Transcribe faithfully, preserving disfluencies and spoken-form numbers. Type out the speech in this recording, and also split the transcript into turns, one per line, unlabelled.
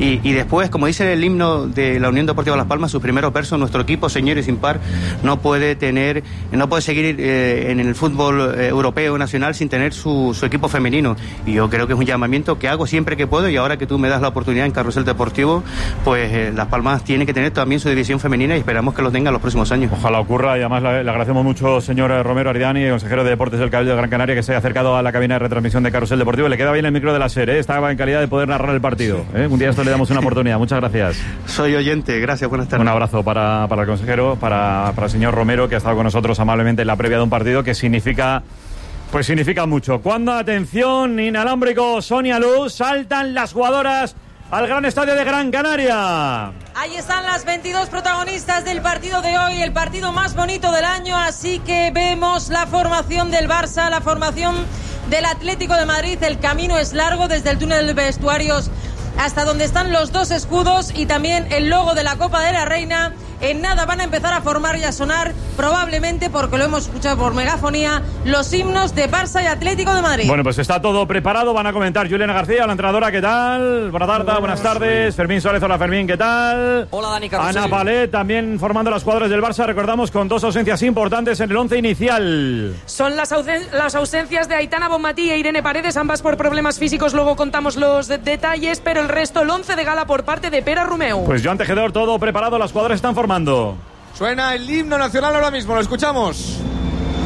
Y, y después, como dice el himno de la Unión Deportiva Las Palmas, sus primeros versos, nuestro equipo, señor y sin par, no puede tener, no puede seguir eh, en el fútbol eh, europeo nacional sin tener su, su equipo femenino. Y yo creo que es un llamamiento que hago siempre que puedo, y ahora que tú me das la oportunidad en Carrusel Deportivo, pues eh, Las Palmas tiene que tener también su división femenina y esperamos que lo tenga en los próximos años.
Ojalá ocurra, y además le, le agradecemos mucho, señor Romero Aridani, consejero de Deportes del Cabildo de Gran Canaria, que se haya acercado a la cabina de retransmisión de Carrusel Deportivo. Le queda bien el micro de la SER, ¿eh? Estaba en calidad de poder narrar el partido, ¿eh? Un día esto le damos una oportunidad. Muchas gracias.
Soy oyente, gracias, buenas tardes.
Un abrazo para, para el consejero, para, para el señor Romero, que ha estado con nosotros amablemente en la previa de un partido que significa, pues significa mucho. Cuando, atención, inalámbrico, Sonia Luz, saltan las jugadoras al gran estadio de Gran Canaria.
Ahí están las veintidós protagonistas del partido de hoy, el partido más bonito del año, así que vemos la formación del Barça, la formación del Atlético de Madrid. El camino es largo desde el túnel de vestuarios hasta donde están los dos escudos y también el logo de la Copa de la Reina. En nada van a empezar a formar y a sonar, probablemente, porque lo hemos escuchado por megafonía, los himnos de Barça y Atlético de Madrid.
Bueno, pues está todo preparado, van a comentar Juliana García, la entrenadora, ¿qué tal? Buenas tardes, buenas, buenas tardes. Fermín Suárez, hola Fermín, ¿qué tal?
Hola Dani Carrusel.
Ana Palet, también formando las jugadoras del Barça, recordamos, con dos ausencias importantes en el once inicial.
Son las, ausen- las ausencias de Aitana Bonmatí e Irene Paredes, ambas por problemas físicos, luego contamos los de- detalles, pero el resto, el once de gala por parte de Pera Rumeu.
Pues Joan Tejedor, todo preparado, las jugadoras están formando.
Suena el himno nacional ahora mismo, lo escuchamos.